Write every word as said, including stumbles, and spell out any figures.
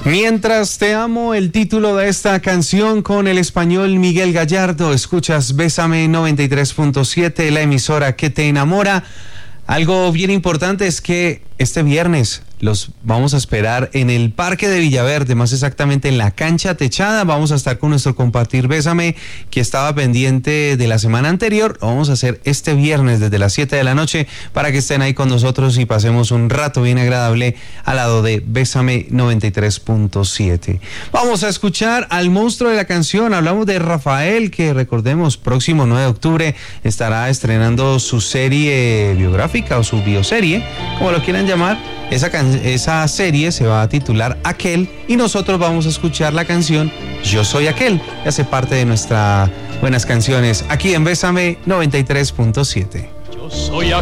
Mientras te amo, el título de esta canción con el español Miguel Gallardo. Escuchas Bésame noventa y tres punto siete, la emisora que te enamora. Algo bien importante es que este viernes los vamos a esperar en el Parque de Villaverde, más exactamente en la cancha techada. Vamos a estar con nuestro Compartir Bésame, que estaba pendiente de la semana anterior. Lo vamos a hacer este viernes desde las siete de la noche para que estén ahí con nosotros y pasemos un rato bien agradable al lado de Bésame noventa y tres punto siete. Vamos a escuchar al monstruo de la canción. Hablamos de Rafael, que recordemos, próximo nueve de octubre estará estrenando su serie biográfica o su bioserie, como lo quieran llamar. Esa, can- esa serie se va a titular Aquel y nosotros vamos a escuchar la canción Yo Soy Aquel, que hace parte de nuestras buenas canciones aquí en Bésame noventa y tres punto siete. Yo soy aquel